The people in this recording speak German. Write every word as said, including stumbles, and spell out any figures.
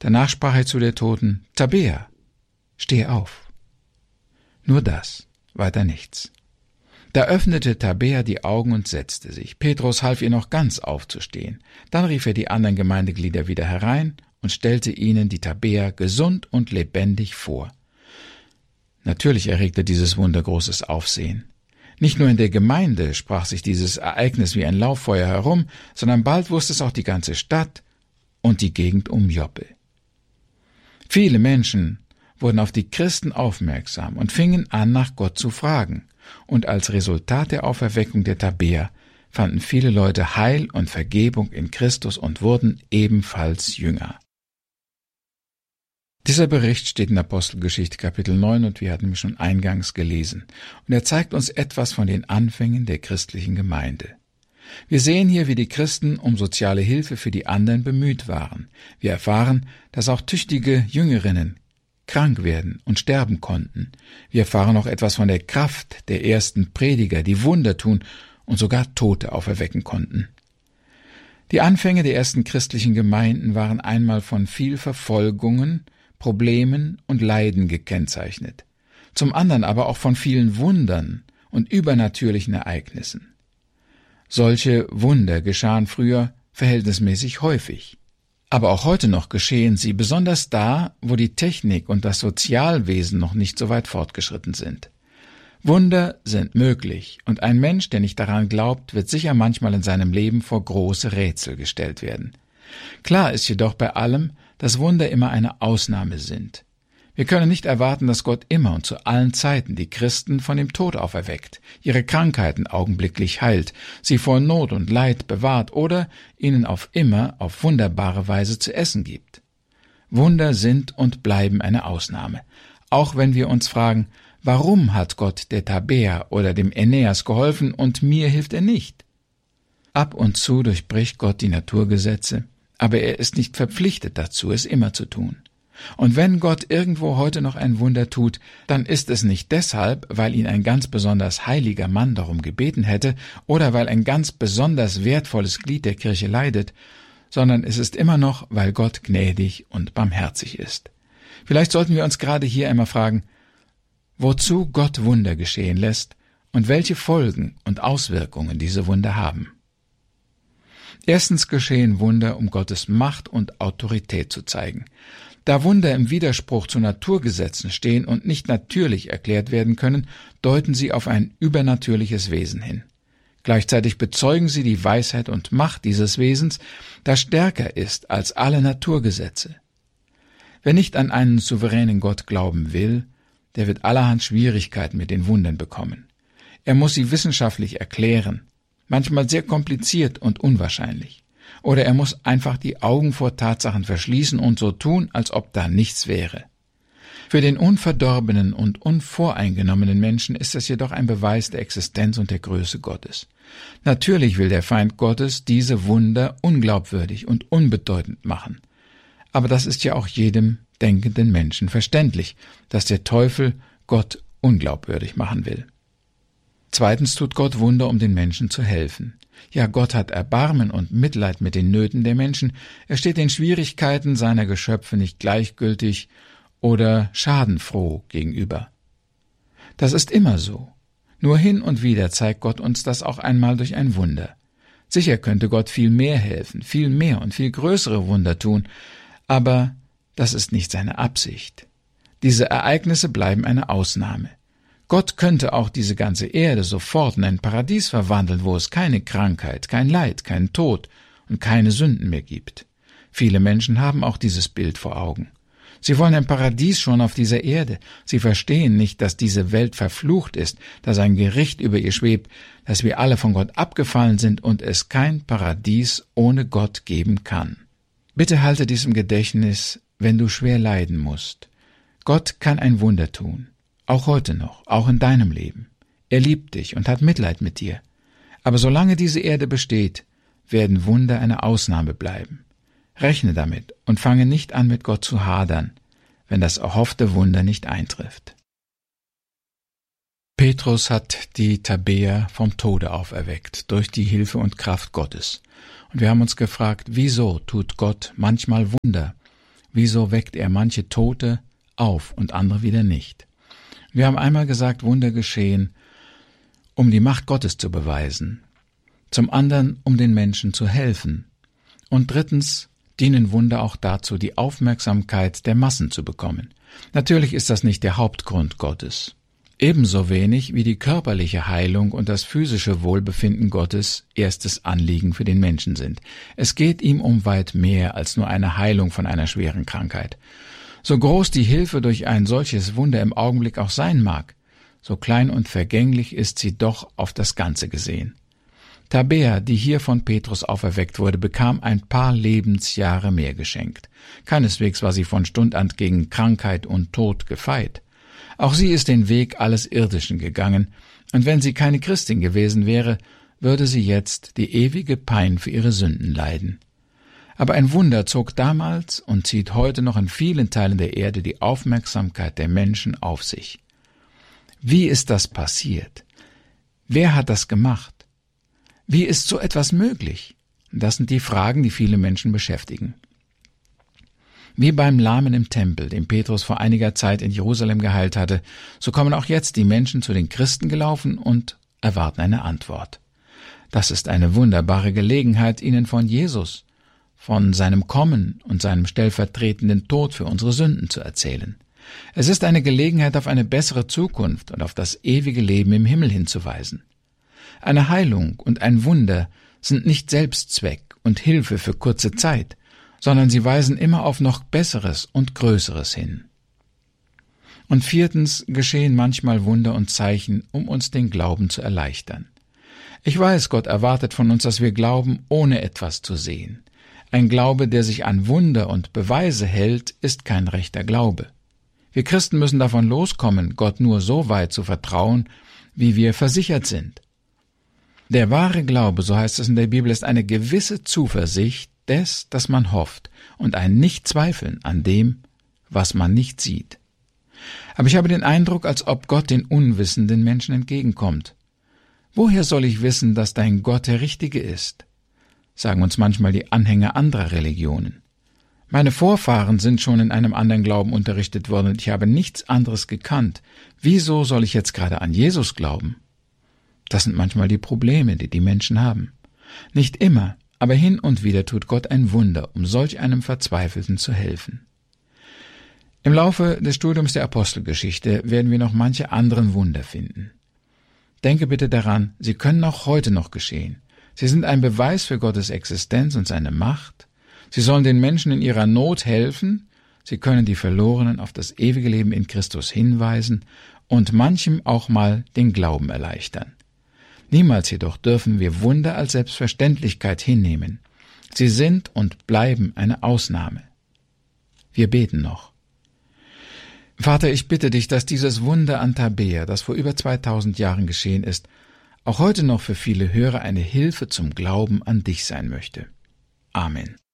Danach sprach er zu der Toten: Tabea, steh auf. Nur das, weiter nichts. Da öffnete Tabea die Augen und setzte sich. Petrus half ihr noch ganz aufzustehen. Dann rief er die anderen Gemeindeglieder wieder herein und stellte ihnen die Tabea gesund und lebendig vor. Natürlich erregte dieses Wunder großes Aufsehen. Nicht nur in der Gemeinde sprach sich dieses Ereignis wie ein Lauffeuer herum, sondern bald wusste es auch die ganze Stadt und die Gegend um Joppe. Viele Menschen wurden auf die Christen aufmerksam und fingen an, nach Gott zu fragen. Und als Resultat der Auferweckung der Tabea fanden viele Leute Heil und Vergebung in Christus und wurden ebenfalls Jünger. Dieser Bericht steht in Apostelgeschichte Kapitel neun und wir hatten ihn schon eingangs gelesen. Und er zeigt uns etwas von den Anfängen der christlichen Gemeinde. Wir sehen hier, wie die Christen um soziale Hilfe für die anderen bemüht waren. Wir erfahren, dass auch tüchtige Jüngerinnen krank werden und sterben konnten. Wir erfahren auch etwas von der Kraft der ersten Prediger, die Wunder tun und sogar Tote auferwecken konnten. Die Anfänge der ersten christlichen Gemeinden waren einmal von viel Verfolgungen, Problemen und Leiden gekennzeichnet, zum anderen aber auch von vielen Wundern und übernatürlichen Ereignissen. Solche Wunder geschahen früher verhältnismäßig häufig. Aber auch heute noch geschehen sie, besonders da, wo die Technik und das Sozialwesen noch nicht so weit fortgeschritten sind. Wunder sind möglich, und ein Mensch, der nicht daran glaubt, wird sicher manchmal in seinem Leben vor große Rätsel gestellt werden. Klar ist jedoch bei allem, dass Wunder immer eine Ausnahme sind. Wir können nicht erwarten, dass Gott immer und zu allen Zeiten die Christen von dem Tod auferweckt, ihre Krankheiten augenblicklich heilt, sie vor Not und Leid bewahrt oder ihnen auf immer auf wunderbare Weise zu essen gibt. Wunder sind und bleiben eine Ausnahme, auch wenn wir uns fragen, warum hat Gott der Tabea oder dem Aeneas geholfen und mir hilft er nicht? Ab und zu durchbricht Gott die Naturgesetze, aber er ist nicht verpflichtet dazu, es immer zu tun. Und wenn Gott irgendwo heute noch ein Wunder tut, dann ist es nicht deshalb, weil ihn ein ganz besonders heiliger Mann darum gebeten hätte oder weil ein ganz besonders wertvolles Glied der Kirche leidet, sondern es ist immer noch, weil Gott gnädig und barmherzig ist. Vielleicht sollten wir uns gerade hier einmal fragen, wozu Gott Wunder geschehen lässt und welche Folgen und Auswirkungen diese Wunder haben. Erstens geschehen Wunder, um Gottes Macht und Autorität zu zeigen. Da Wunder im Widerspruch zu Naturgesetzen stehen und nicht natürlich erklärt werden können, deuten sie auf ein übernatürliches Wesen hin. Gleichzeitig bezeugen sie die Weisheit und Macht dieses Wesens, das stärker ist als alle Naturgesetze. Wer nicht an einen souveränen Gott glauben will, der wird allerhand Schwierigkeiten mit den Wundern bekommen. Er muss sie wissenschaftlich erklären, manchmal sehr kompliziert und unwahrscheinlich. Oder er muss einfach die Augen vor Tatsachen verschließen und so tun, als ob da nichts wäre. Für den unverdorbenen und unvoreingenommenen Menschen ist das jedoch ein Beweis der Existenz und der Größe Gottes. Natürlich will der Feind Gottes diese Wunder unglaubwürdig und unbedeutend machen. Aber das ist ja auch jedem denkenden Menschen verständlich, dass der Teufel Gott unglaubwürdig machen will. Zweitens tut Gott Wunder, um den Menschen zu helfen. Ja, Gott hat Erbarmen und Mitleid mit den Nöten der Menschen. Er steht den Schwierigkeiten seiner Geschöpfe nicht gleichgültig oder schadenfroh gegenüber. Das ist immer so. Nur hin und wieder zeigt Gott uns das auch einmal durch ein Wunder. Sicher könnte Gott viel mehr helfen, viel mehr und viel größere Wunder tun, aber das ist nicht seine Absicht. Diese Ereignisse bleiben eine Ausnahme. Gott könnte auch diese ganze Erde sofort in ein Paradies verwandeln, wo es keine Krankheit, kein Leid, keinen Tod und keine Sünden mehr gibt. Viele Menschen haben auch dieses Bild vor Augen. Sie wollen ein Paradies schon auf dieser Erde. Sie verstehen nicht, dass diese Welt verflucht ist, dass ein Gericht über ihr schwebt, dass wir alle von Gott abgefallen sind und es kein Paradies ohne Gott geben kann. Bitte halte dies im Gedächtnis, wenn du schwer leiden musst. Gott kann ein Wunder tun. Auch heute noch, auch in deinem Leben. Er liebt dich und hat Mitleid mit dir. Aber solange diese Erde besteht, werden Wunder eine Ausnahme bleiben. Rechne damit und fange nicht an, mit Gott zu hadern, wenn das erhoffte Wunder nicht eintrifft. Petrus hat die Tabea vom Tode auferweckt, durch die Hilfe und Kraft Gottes. Und wir haben uns gefragt, wieso tut Gott manchmal Wunder, Wieso weckt er manche Tote auf und andere wieder nicht? Wir haben einmal gesagt, Wunder geschehen, um die Macht Gottes zu beweisen. Zum anderen, um den Menschen zu helfen. Und drittens dienen Wunder auch dazu, die Aufmerksamkeit der Massen zu bekommen. Natürlich ist das nicht der Hauptgrund Gottes. Ebenso wenig wie die körperliche Heilung und das physische Wohlbefinden Gottes erstes Anliegen für den Menschen sind. Es geht ihm um weit mehr als nur eine Heilung von einer schweren Krankheit. So groß die Hilfe durch ein solches Wunder im Augenblick auch sein mag, so klein und vergänglich ist sie doch auf das Ganze gesehen. Tabea, die hier von Petrus auferweckt wurde, bekam ein paar Lebensjahre mehr geschenkt. Keineswegs war sie von Stund an gegen Krankheit und Tod gefeit. Auch sie ist den Weg alles Irdischen gegangen, und wenn sie keine Christin gewesen wäre, würde sie jetzt die ewige Pein für ihre Sünden leiden. Aber ein Wunder zog damals und zieht heute noch in vielen Teilen der Erde die Aufmerksamkeit der Menschen auf sich. Wie ist das passiert? Wer hat das gemacht? Wie ist so etwas möglich? Das sind die Fragen, die viele Menschen beschäftigen. Wie beim Lahmen im Tempel, den Petrus vor einiger Zeit in Jerusalem geheilt hatte, so kommen auch jetzt die Menschen zu den Christen gelaufen und erwarten eine Antwort. Das ist eine wunderbare Gelegenheit, ihnen von Jesus, von seinem Kommen und seinem stellvertretenden Tod für unsere Sünden zu erzählen. Es ist eine Gelegenheit, auf eine bessere Zukunft und auf das ewige Leben im Himmel hinzuweisen. Eine Heilung und ein Wunder sind nicht Selbstzweck und Hilfe für kurze Zeit, sondern sie weisen immer auf noch Besseres und Größeres hin. Und viertens geschehen manchmal Wunder und Zeichen, um uns den Glauben zu erleichtern. Ich weiß, Gott erwartet von uns, dass wir glauben, ohne etwas zu sehen. Ein Glaube, der sich an Wunder und Beweise hält, ist kein rechter Glaube. Wir Christen müssen davon loskommen, Gott nur so weit zu vertrauen, wie wir versichert sind. Der wahre Glaube, so heißt es in der Bibel, ist eine gewisse Zuversicht des, dass man hofft, und ein Nicht-Zweifeln an dem, was man nicht sieht. Aber ich habe den Eindruck, als ob Gott den unwissenden Menschen entgegenkommt. Woher soll ich wissen, dass dein Gott der Richtige ist? Sagen uns manchmal die Anhänger anderer Religionen. Meine Vorfahren sind schon in einem anderen Glauben unterrichtet worden und ich habe nichts anderes gekannt. Wieso soll ich jetzt gerade an Jesus glauben? Das sind manchmal die Probleme, die die Menschen haben. Nicht immer, aber hin und wieder tut Gott ein Wunder, um solch einem Verzweifelten zu helfen. Im Laufe des Studiums der Apostelgeschichte werden wir noch manche anderen Wunder finden. Denke bitte daran, sie können auch heute noch geschehen. Sie sind ein Beweis für Gottes Existenz und seine Macht. Sie sollen den Menschen in ihrer Not helfen. Sie können die Verlorenen auf das ewige Leben in Christus hinweisen und manchem auch mal den Glauben erleichtern. Niemals jedoch dürfen wir Wunder als Selbstverständlichkeit hinnehmen. Sie sind und bleiben eine Ausnahme. Wir beten noch. Vater, ich bitte dich, dass dieses Wunder an Tabea, das vor über zweitausend Jahren geschehen ist, auch heute noch für viele Hörer eine Hilfe zum Glauben an dich sein möchte. Amen.